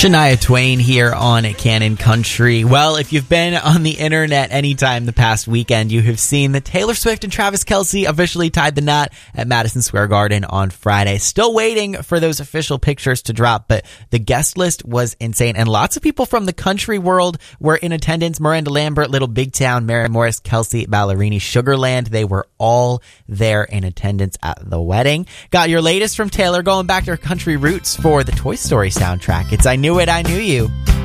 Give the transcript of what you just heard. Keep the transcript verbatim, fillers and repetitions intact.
Shania Twain here on Canon Country. Well, if you've been on the internet anytime the past weekend, you have seen that Taylor Swift and Travis Kelce officially tied the knot at Madison Square Garden on Friday. Still waiting for those official pictures to drop, but the guest list was insane. And lots of people from the country world were in attendance. Miranda Lambert, Little Big Town, Mary Morris, Kelsey Ballerini, Sugarland. They were all there in attendance at the wedding. Got your latest from Taylor, going back to her country roots for the Toy Story soundtrack. It's I Knew It, I Knew You.